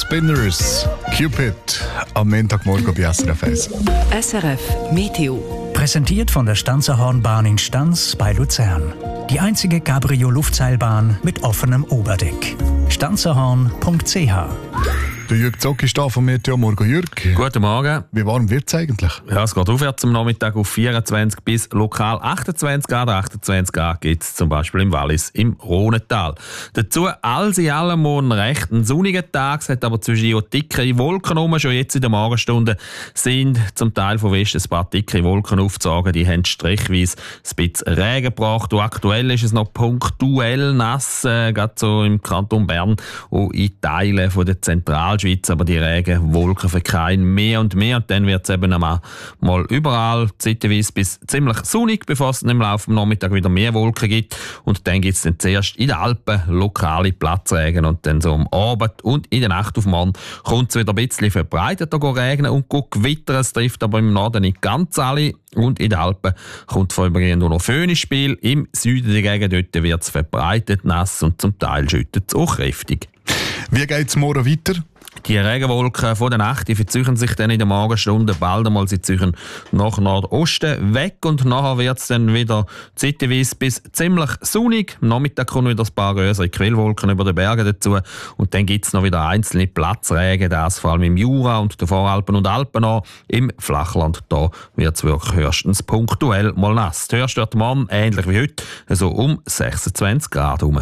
Spinners, Cupid, am Montagmorgen bei SRF 1. SRF Meteo. Präsentiert von der Stanzerhornbahn in Stanz bei Luzern. Die einzige Cabrio-Luftseilbahn mit offenem Oberdeck. stanzerhorn.ch. Der Jürg Zock ist da vom Meteo. Morgen, Jürg. Guten Morgen. Wie warm wird es eigentlich? Ja, es geht aufwärts am Nachmittag auf 24 bis lokal 28 Grad. 28 Grad gibt es zum Beispiel im Wallis, im Rhonental. Dazu alles in allem morgen recht ein sonniger Tag. Es hat aber zwischen dickere Wolken rum. Schon jetzt in der Morgenstunden sind zum Teil von Westen ein paar dicke Wolken aufgezogen. Die haben strichweise ein bisschen Regen gebracht. Und aktuell ist es noch punktuell nass, gerade so im Kanton Bern und in Teilen von der Zentralschweiz. Aber die Regenwolken verkehren mehr und mehr. Und dann wird es eben mal überall zeitweise bis ziemlich sonnig, bevor es im Laufe des Nachmittags wieder mehr Wolken gibt. Und dann gibt es dann zuerst in den Alpen lokale Platzregen. Und dann so am Abend und in der Nacht auf morgen kommt es wieder ein bisschen verbreiteter regnen und gewittern. Es trifft aber im Norden nicht ganz alle. Und in den Alpen kommt vorübergehend nur noch Föhn ins Spiel. Im Süden dagegen dort wird es verbreitet nass und zum Teil schüttet es auch kräftig. Wie geht es morgen weiter? Die Regenwolken von der Nacht die verzögern sich dann in der Morgenstunde bald einmal. Sie ziehen nach Nordosten weg und nachher wird es dann wieder zeitweise bis ziemlich sonnig. Am Nachmittag kommen wieder ein paar größere Quellwolken über den Bergen dazu und dann gibt es noch wieder einzelne Platzregen, das vor allem im Jura und den Voralpen und Alpen an. Im Flachland da wird es wirklich höchstens punktuell mal nass. Die höchste wird morgen ähnlich wie heute, also um 26 Grad herum.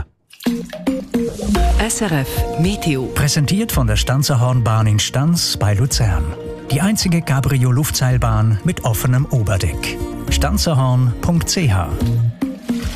SRF Meteo. Präsentiert von der Stanzerhornbahn in Stanz bei Luzern. Die einzige Cabrio-Luftseilbahn mit offenem Oberdeck. stanzerhorn.ch.